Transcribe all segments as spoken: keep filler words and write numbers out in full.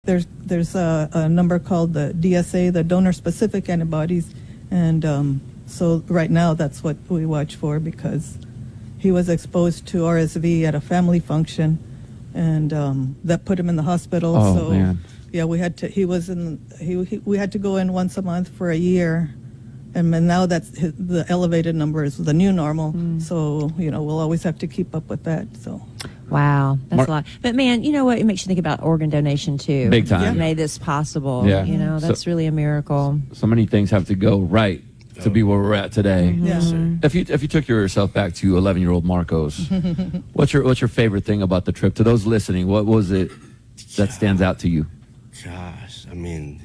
There's there's a, a number called the D S A, the donor-specific antibodies, and um, so right now that's what we watch for because he was exposed to R S V at a family function, and um, that put him in the hospital. Oh, so man. yeah, we had to. He was in. He, he we had to go in once a month for a year, and then now that's his, the elevated number is the new normal. Mm. So you know we'll always have to keep up with that. So. Wow, that's Mark- a lot. But man, you know what? It makes you think about organ donation too. Big time. It made this possible. Yeah. You know, that's So- really a miracle. So many things have to go right to be where we're at today. Yeah. If you if you took yourself back to eleven year old Marcos, what's your what's your favorite thing about the trip? To those listening, what was it that stands out to you? Gosh, I mean,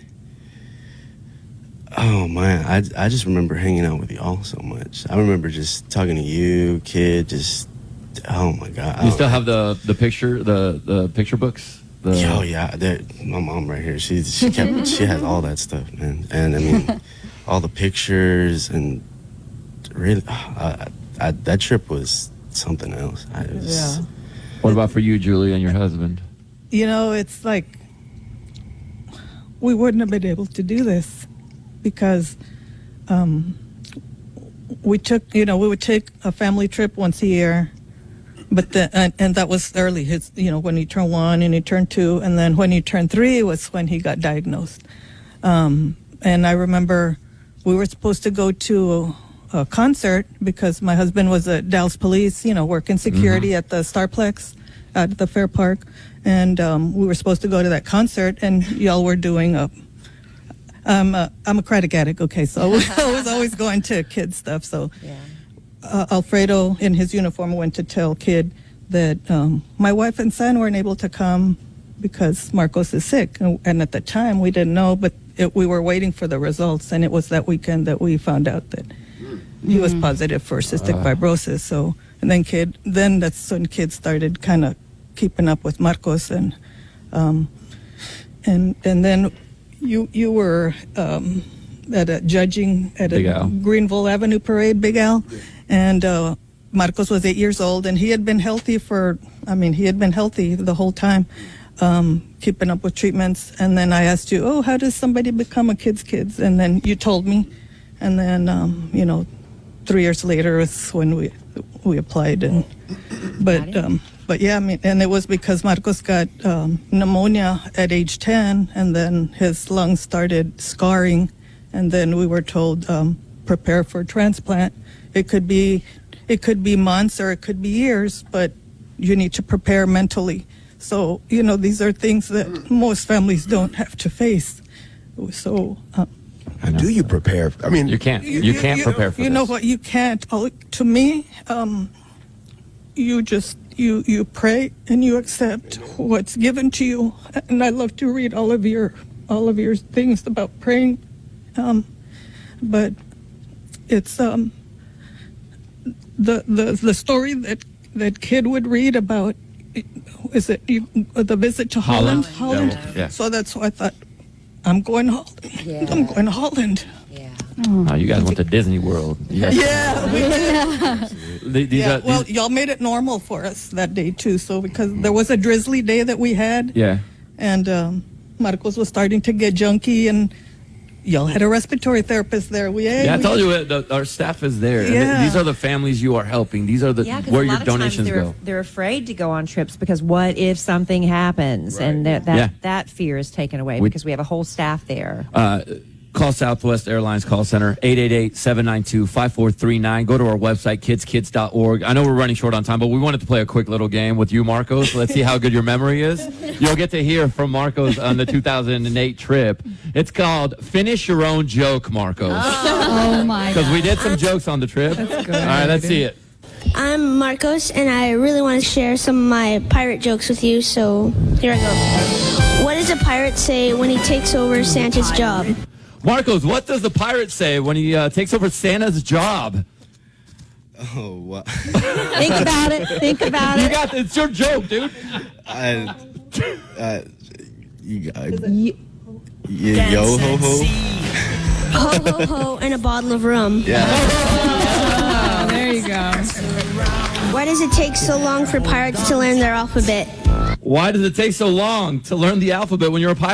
oh man, I, I just remember hanging out with y'all so much. I remember just talking to you, kid, just, oh my God. You still have the the picture the the picture books? The, Oh yeah, that, my mom right here, she, she kept, she has all that stuff, man. And I mean, all the pictures and really, I, I, that trip was something else. I was, Yeah. What about for you, Julie, and your husband? You know, it's like we wouldn't have been able to do this because um, we took, you know, we would take a family trip once a year, but the, and, and that was early. His, you know, when he turned one and he turned two, and then when he turned three was when he got diagnosed. Um, and I remember we were supposed to go to a, a concert because my husband was at Dallas Police, you know, working security at the Starplex at the Fair Park, and um, we were supposed to go to that concert, and y'all were doing a. Um, uh, I'm a credit addict, okay, so I was always going to kid stuff. So Yeah. uh, Alfredo, in his uniform, went to tell Kid that um, my wife and son weren't able to come because Marcos is sick, and, and at the time we didn't know, but it, we were waiting for the results, and it was that weekend that we found out that he was positive for cystic fibrosis. So, and then Kid, then that's when Kid started kind of keeping up with Marcos, and um, and and then you you were um, at a judging at Big a Al. Greenville Avenue parade, Big Al, and uh, Marcos was eight years old, and he had been healthy for, I mean, he had been healthy the whole time, um, keeping up with treatments. And then I asked you, oh, how does somebody become a kid's kids? And then you told me, and then um, you know, three years later is when we we applied, and but um, but yeah, I mean, and it was because Marcos got um, pneumonia at age ten, and then his lungs started scarring, and then we were told um, prepare for transplant. It could be it could be months or it could be years, but you need to prepare mentally. So you know, these are things that most families don't have to face. So. Uh, How do you prepare? I mean, You can't you, can't prepare for you this. know what? You can't. Oh, to me, um, you just you you pray and you accept what's given to you. And I love to read all of your all of your things about praying, um, but it's um, the the the story that that Kid would read about. Is it you, the visit to Holland? Holland. Holland. Yeah. Yeah. So that's why I thought I'm going to Holland. Yeah. I'm going to Holland. Yeah. Oh, you guys went to Disney World. You guys- Yeah, we did. Th- these Yeah, are- well, these- y'all made it normal for us that day too. So because there was a drizzly day that we had, yeah. and um, Marcos was starting to get junky, and y'all had a respiratory therapist there. We Yeah, I we- told you uh, the, our staff is there. And th- Yeah. these are the families you are helping. These are the Yeah, because where a your lot of times donations they're, go. they're afraid to go on trips because what if something happens, and that that, Yeah. that fear is taken away We- because we have a whole staff there. Uh, call Southwest Airlines call center, eight eight eight, seven nine two, five four three nine. Go to our website, kids kids dot org. I know we're running short on time, but we wanted to play a quick little game with you, Marcos. Let's see how good your memory is. You'll get to hear from Marcos on the two thousand eight trip. It's called Finish Your Own Joke, Marcos. Oh my Because God. we did some jokes on the trip. All right, let's see it. I'm Marcos, and I really want to share some of my pirate jokes with you, so here I go. What does a pirate say when he takes over Santa's job? Marcos, what does the pirate say when he uh, takes over Santa's job? oh, wow. Think about it. Think about You it. got it's your joke, dude. I, uh, you got, You- yeah, yo ho ho. Ho, ho, ho, and a bottle of rum. Yeah. Oh, there you go. Why does it take so long for pirates to learn their alphabet? Why does it take so long to learn the alphabet when you're a pirate?